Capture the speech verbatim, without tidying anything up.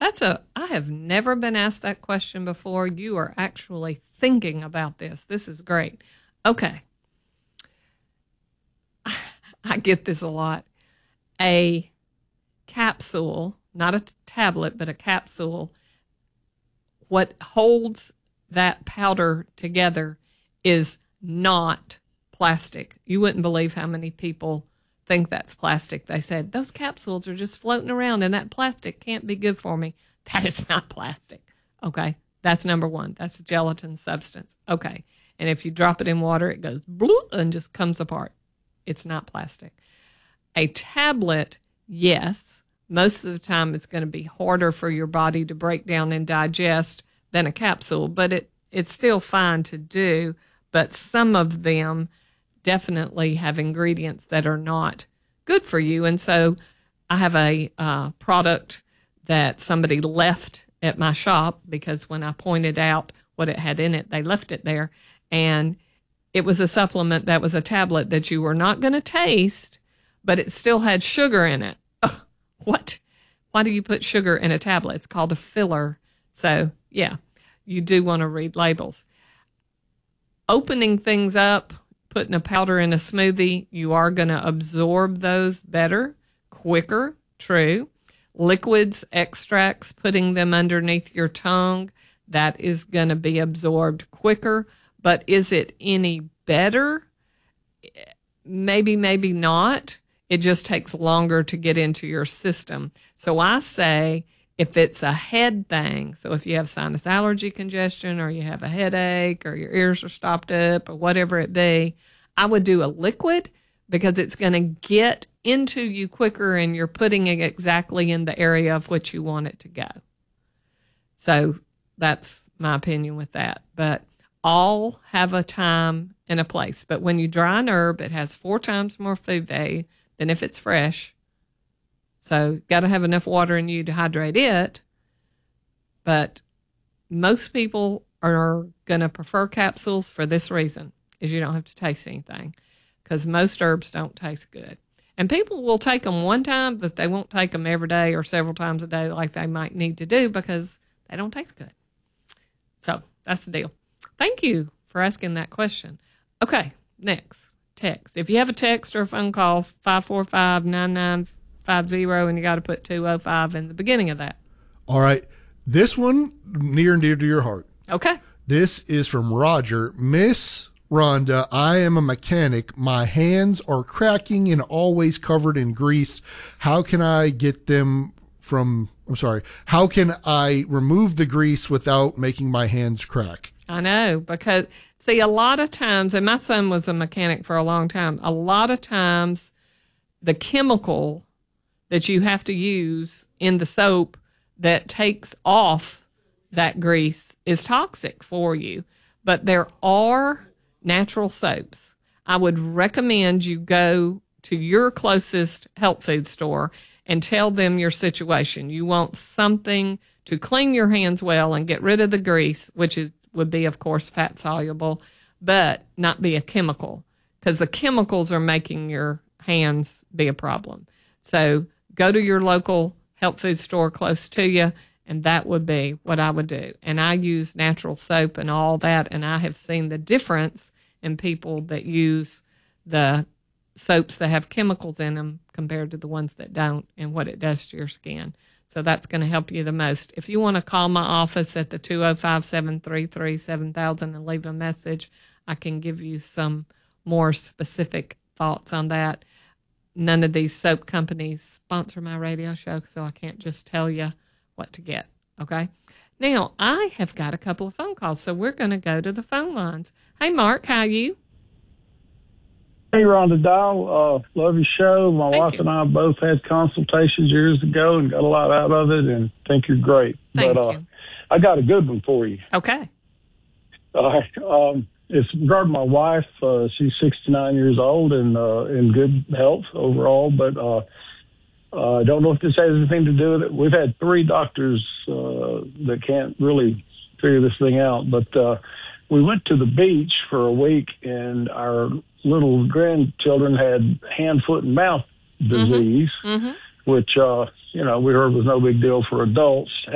That's a, I have never been asked that question before. You are actually thinking about this. This is great. Okay. I get this a lot. A capsule, not a tablet, but a capsule, what holds that powder together is not plastic. You wouldn't believe how many people think that's plastic. They said, those capsules are just floating around and that plastic can't be good for me. That is not plastic. Okay. That's number one. That's a gelatin substance. Okay. And if you drop it in water, it goes bloop and just comes apart. It's not plastic. A tablet, yes, most of the time it's going to be harder for your body to break down and digest than a capsule, but it, it's still fine to do. But some of them definitely have ingredients that are not good for you. And so I have a uh, product that somebody left at my shop because when I pointed out what it had in it, they left it there. And it was a supplement that was a tablet that you were not going to taste, but it still had sugar in it. Ugh, what? Why do you put sugar in a tablet? It's called a filler. So, yeah, you do want to read labels. Opening things up, putting a powder in a smoothie, you are going to absorb those better, quicker, true. Liquids, extracts, putting them underneath your tongue, that is going to be absorbed quicker. But is it any better? Maybe, maybe not. It just takes longer to get into your system. So I say if it's a head thing, so if you have sinus allergy congestion or you have a headache or your ears are stopped up or whatever it be, I would do a liquid because it's going to get into you quicker and you're putting it exactly in the area of which you want it to go. So that's my opinion with that. But all have a time and a place. But when you dry an herb, it has four times more food value than if it's fresh. So got to have enough water in you to hydrate it. But most people are going to prefer capsules for this reason, is you don't have to taste anything because most herbs don't taste good. And people will take them one time, but they won't take them every day or several times a day like they might need to do because they don't taste good. So that's the deal. Thank you for asking that question. Okay, next, text. If you have a text or a phone call, five four five, nine nine five zero, and you got to put two oh five in the beginning of that. All right. This one, near and dear to your heart. Okay. This is from Roger. Miss Rhonda, I am a mechanic. My hands are cracking and always covered in grease. How can I get them from, I'm sorry, how can I remove the grease without making my hands crack? I know, because, see, a lot of times, and my son was a mechanic for a long time, a lot of times the chemical that you have to use in the soap that takes off that grease is toxic for you. But there are natural soaps. I would recommend you go to your closest health food store and tell them your situation. You want something to clean your hands well and get rid of the grease, which is would be, of course, fat soluble, but not be a chemical because the chemicals are making your hands be a problem. So go to your local health food store close to you, and that would be what I would do. And I use natural soap and all that, and I have seen the difference in people that use the soaps that have chemicals in them compared to the ones that don't and what it does to your skin. So that's going to help you the most. If you want to call my office at the two oh five, seven three three, seven thousand and leave a message, I can give you some more specific thoughts on that. None of these soap companies sponsor my radio show, so I can't just tell you what to get, okay? Now, I have got a couple of phone calls, so we're going to go to the phone lines. Hey, Mark, how are you? Hey, Rhonda Dial. Uh, love your show. My Thank wife you. and I both had consultations years ago and got a lot out of it and think you're great. Thank but uh, you. I got a good one for you. Okay. Uh, um, it's regarding my wife. Uh, she's sixty-nine years old and uh, in good health overall, but uh, uh, I don't know if this has anything to do with it. We've had three doctors uh, that can't really figure this thing out, but uh, we went to the beach for a week and our little grandchildren had hand, foot, and mouth disease, Mm-hmm. which, uh, you know, we heard was no big deal for adults.